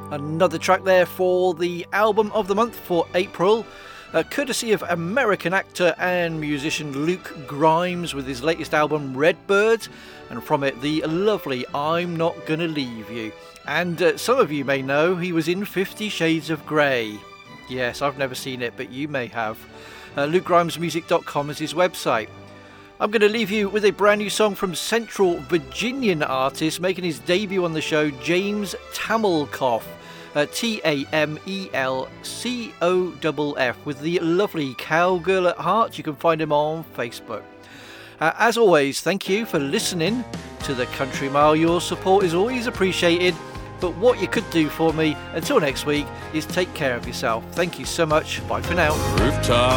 Another track there for the album of the month for April, courtesy of American actor and musician Luke Grimes with his latest album Redbird, and from it the lovely I'm Not Gonna Leave You. And some of you may know he was in 50 Shades of Grey. Yes, I've never seen it, but you may have. LukeGrimesmusic.com is his website. I'm going to leave you with a brand new song from Central Virginian artist making his debut on the show, James Tamelkoff. Tamelcoff, with the lovely Cowgirl at Heart. You can find him on Facebook. As always, thank you for listening to the Country Mile. Your support is always appreciated, but what you could do for me until next week is take care of yourself. Thank you so much. Bye for now. Rooftop